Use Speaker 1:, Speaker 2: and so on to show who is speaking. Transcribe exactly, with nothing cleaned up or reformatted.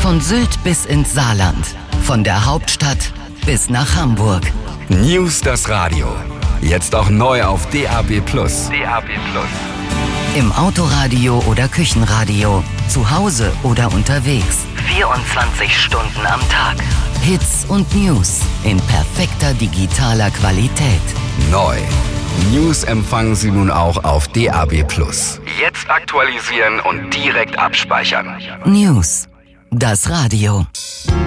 Speaker 1: Von Sylt bis ins Saarland. Von der Hauptstadt bis nach Hamburg.
Speaker 2: News das Radio. Jetzt auch neu auf D A B plus. D A B plus.
Speaker 1: Im Autoradio oder Küchenradio. Zu Hause oder unterwegs. vierundzwanzig Stunden am Tag. Hits und News in perfekter digitaler Qualität.
Speaker 2: Neu. News empfangen Sie nun auch auf D A B plus. Jetzt aktualisieren und direkt abspeichern.
Speaker 1: News. Das Radio.